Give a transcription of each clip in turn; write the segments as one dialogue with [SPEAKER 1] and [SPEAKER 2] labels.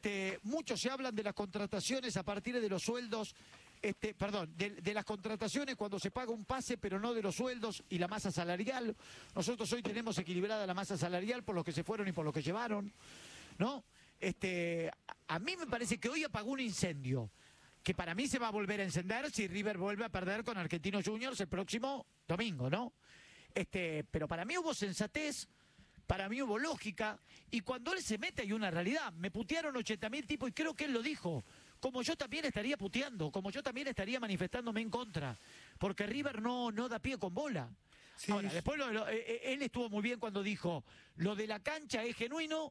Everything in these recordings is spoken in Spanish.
[SPEAKER 1] muchos se hablan de las contrataciones a partir de los sueldos, perdón, de las contrataciones cuando se paga un pase, pero no de los sueldos y la masa salarial. Nosotros hoy tenemos equilibrada la masa salarial por los que se fueron y por los que llevaron, ¿no? A mí me parece que hoy apagó un incendio, que para mí se va a volver a encender si River vuelve a perder con Argentinos Juniors el próximo domingo, ¿no? Pero para mí hubo sensatez, para mí hubo lógica, y cuando él se mete hay una realidad. Me putearon 80.000 tipos y creo que él lo dijo. Como yo también estaría puteando, como yo también estaría manifestándome en contra, porque River no da pie con bola. Sí. Ahora, después él estuvo muy bien cuando dijo, lo de la cancha es genuino,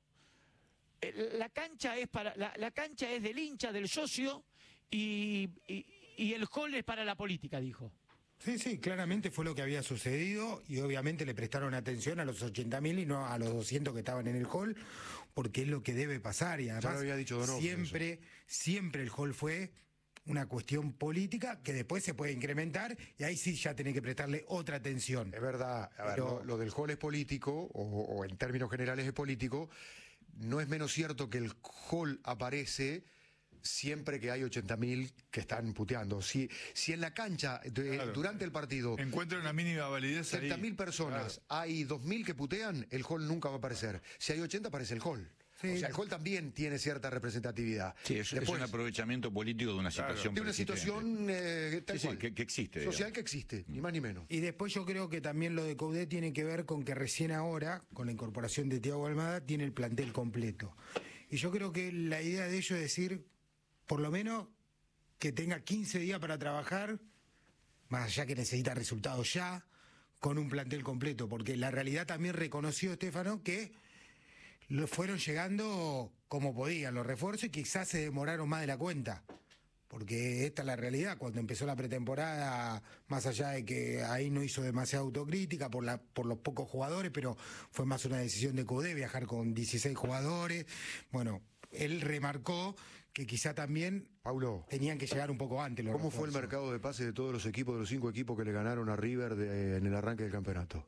[SPEAKER 1] la cancha es del hincha, del socio, y el hall es para la política, dijo.
[SPEAKER 2] Sí, sí, claramente fue lo que había sucedido y obviamente le prestaron atención a los 80.000 y no a los 200 que estaban en el hall, porque es lo que debe pasar y además
[SPEAKER 3] ya lo había dicho
[SPEAKER 2] siempre el hall fue una cuestión política que después se puede incrementar y ahí sí ya tenés que prestarle otra atención.
[SPEAKER 3] Es verdad, a ver, lo del hall es político o en términos generales es político, no es menos cierto que el hall aparece siempre que hay 80.000 que están puteando. Si en la cancha, durante el partido,
[SPEAKER 4] encuentra una mínima validez
[SPEAKER 3] 70.000 personas, hay 2.000 que putean, el hall nunca va a aparecer. Si hay 80, aparece el hall. Sí. O sea, el hall también tiene cierta representatividad.
[SPEAKER 5] Sí, es un aprovechamiento político de una situación.
[SPEAKER 3] De una situación tal cual.
[SPEAKER 5] Que existe.
[SPEAKER 3] Social que existe, ni más ni menos.
[SPEAKER 2] Y después yo creo que también lo de Coudet tiene que ver con que recién ahora, con la incorporación de Thiago Almada, tiene el plantel completo. Y yo creo que la idea de ello es decir, por lo menos que tenga 15 días para trabajar, más allá que necesita resultados ya, con un plantel completo, porque la realidad también reconoció Stefano que lo fueron llegando como podían los refuerzos y quizás se demoraron más de la cuenta, porque esta es la realidad. Cuando empezó la pretemporada, más allá de que ahí no hizo demasiada autocrítica por los pocos jugadores, pero fue más una decisión de Coudet viajar con 16 jugadores. Bueno, él remarcó que quizá también,
[SPEAKER 3] Paulo,
[SPEAKER 2] tenían que llegar un poco antes.
[SPEAKER 3] ¿Cómo fue el mercado de pases de todos los equipos, de los 5 equipos que le ganaron a River en el arranque del campeonato?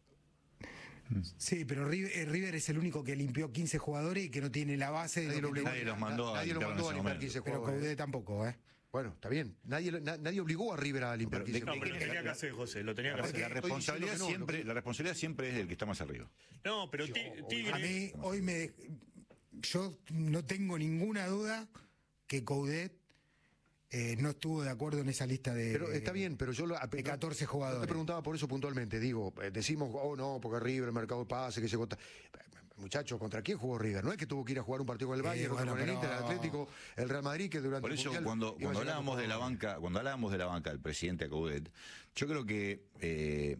[SPEAKER 2] Sí, pero River es el único que limpió 15 jugadores y que no tiene la base.
[SPEAKER 5] Nadie los mandó a
[SPEAKER 3] limpiar 15
[SPEAKER 2] pero
[SPEAKER 3] jugadores.
[SPEAKER 2] Coudet tampoco,
[SPEAKER 3] Bueno, está bien. Nadie obligó a River a limpiar 15
[SPEAKER 6] jugadores. Pero tenía que hacer, José, lo tenía que hacer.
[SPEAKER 5] La responsabilidad siempre es del que está más arriba.
[SPEAKER 6] No, pero Tigre...
[SPEAKER 2] A mí, yo no tengo ninguna duda que Coudet no estuvo de acuerdo en esa lista de...
[SPEAKER 3] Pero está bien, pero yo...
[SPEAKER 2] de 14 jugadores.
[SPEAKER 3] No te preguntaba por eso puntualmente. Digo, decimos, no, porque River, el mercado de pase, que se gota... Muchachos, ¿contra quién jugó River? No es que tuvo que ir a jugar un partido con el Bayern, con el Inter, el Atlético, el Real Madrid, que durante
[SPEAKER 5] por eso,
[SPEAKER 3] el Mundial...
[SPEAKER 5] cuando hablábamos de la banca del presidente Coudet, yo creo que...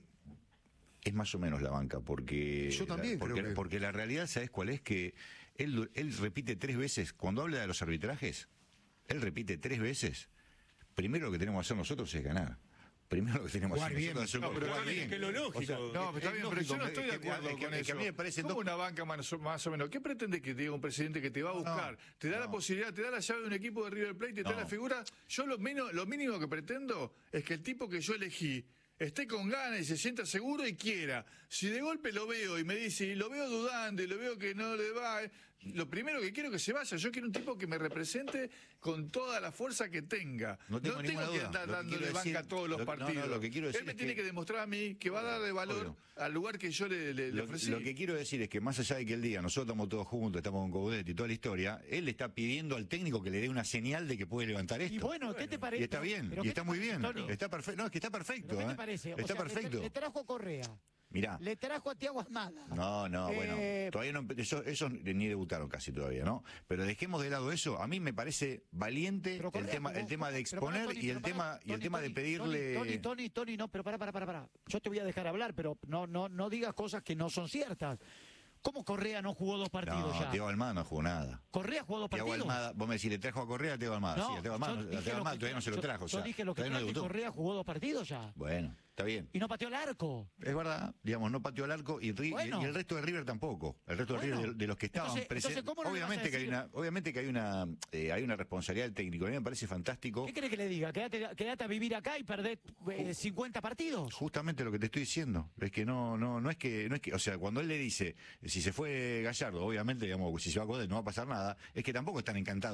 [SPEAKER 5] es más o menos la banca, porque
[SPEAKER 3] yo también
[SPEAKER 5] porque la realidad, ¿sabes cuál es? Que él repite 3 veces, cuando habla de los arbitrajes, él repite 3 veces, primero lo que tenemos que hacer nosotros es ganar. Primero lo que tenemos que hacer nosotros es jugar bien.
[SPEAKER 6] Que lo lógico.
[SPEAKER 4] O sea, no, pero está bien, pero yo no estoy de acuerdo con eso.
[SPEAKER 5] A mí me parece
[SPEAKER 4] como una banca más o menos. ¿Qué pretende que te diga un presidente que te va a buscar? Te da la posibilidad, te da la llave de un equipo de River Plate, te da la figura. Yo lo mínimo que pretendo es que el tipo que yo elegí esté con ganas y se sienta seguro y quiera. Si de golpe lo veo y me dice, y lo veo dudando y lo veo que no le va, lo primero que quiero es que se vaya. Yo quiero un tipo que me represente con toda la fuerza que tenga.
[SPEAKER 5] No tengo
[SPEAKER 6] que andar dándole banca a todos los partidos.
[SPEAKER 5] Lo que quiero decir
[SPEAKER 6] él me tiene que demostrar a mí que va a darle valor al lugar que yo le ofrecí.
[SPEAKER 5] Lo que quiero decir es que más allá de que el día nosotros estamos todos juntos, estamos con Coudet y toda la historia, él le está pidiendo al técnico que le dé una señal de que puede levantar esto.
[SPEAKER 1] Y bueno, ¿qué te parece?
[SPEAKER 5] Y está bien, y está muy bien. Está perfecto. No, es que está perfecto.
[SPEAKER 1] ¿Qué te parece?
[SPEAKER 5] Está perfecto.
[SPEAKER 1] Le trajo a Correa.
[SPEAKER 5] Mirá.
[SPEAKER 1] Le trajo a Thiago Almada.
[SPEAKER 5] No, bueno, todavía no, esos ni debutaron casi todavía, ¿no? Pero dejemos de lado eso. A mí me parece valiente el tema de exponer y el tema de pedirle...
[SPEAKER 1] Tony, no, pero pará. Yo te voy a dejar hablar, pero no digas cosas que no son ciertas. ¿Cómo Correa no jugó 2 partidos ya?
[SPEAKER 5] Thiago Almada no jugó nada.
[SPEAKER 1] ¿Correa jugó 2 partidos?
[SPEAKER 5] Thiago Almada, vos me decís, ¿le trajo a Correa a Thiago Almada?
[SPEAKER 1] No,
[SPEAKER 5] sí, a Thiago Almada todavía no se lo trajo.
[SPEAKER 1] Yo dije lo que traje, Correa jugó 2 partidos ya.
[SPEAKER 5] Bueno, está bien.
[SPEAKER 1] Y no pateó el arco.
[SPEAKER 5] Es verdad, digamos, no pateó el arco y el resto de River tampoco. El resto de River de los que estaban presentes. Obviamente que hay una responsabilidad del técnico. A mí me parece fantástico.
[SPEAKER 1] ¿Qué querés que le diga? Quédate a vivir acá y perdés 50 partidos.
[SPEAKER 5] Justamente lo que te estoy diciendo. Es que no es que, o sea, cuando él le dice, si se fue Gallardo, obviamente, digamos, si se va a Coudet no va a pasar nada, es que tampoco están encantados.